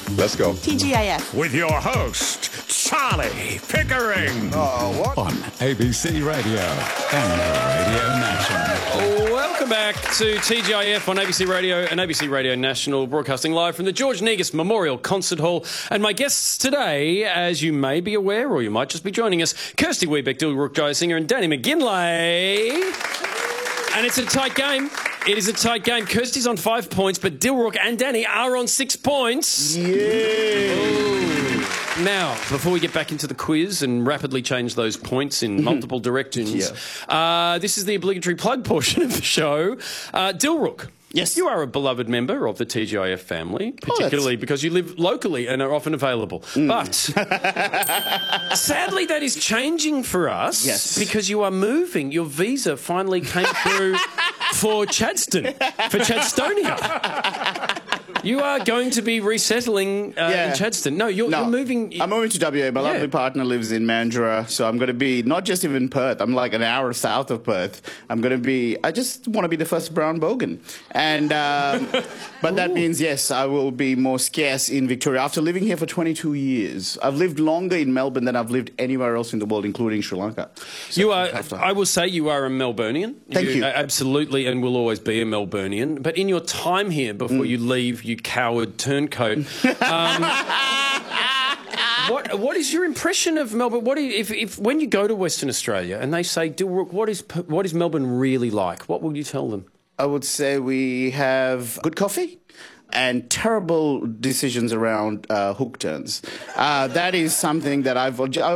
Let's go. TGIF. With your host, Charlie Pickering. What? On ABC Radio and Radio National. Welcome back to TGIF on ABC Radio and ABC Radio National, broadcasting live from the George Negus Memorial Concert Hall. And my guests today, as you may be aware, or you might just be joining us, Kirsty Wiebeck, Dilruk Geisinger and Danny McGinlay. And it's a tight game. It is a tight game. Kirsty's on 5 points, but Dilruk and Danny are on 6 points. Yeah. Now, before we get back into the quiz and rapidly change those points in multiple directions, this is the obligatory plug portion of the show. Dilruk. Yes. You are a beloved member of the TGIF family, particularly because you live locally and are often available. But sadly, that is changing for us because you are moving. Your visa finally came through for Chadstone, for Chadstonia. You are going to be resettling in Chadstone. No, you're moving. I'm moving to WA. My lovely partner lives in Mandurah, so I'm going to be not just even Perth. I'm like an hour south of Perth. I just want to be the first brown bogan. And but that means, yes, I will be more scarce in Victoria. After living here for 22 years, I've lived longer in Melbourne than I've lived anywhere else in the world, including Sri Lanka. So you are. I will say you are a Melburnian. Thank you. Absolutely, and will always be a Melburnian. But in your time here, before you leave, you coward turncoat. What is your impression of Melbourne? If when you go to Western Australia and they say, Dilruk, what is Melbourne really like? What will you tell them? I would say we have good coffee and terrible decisions around hook turns. That is something that I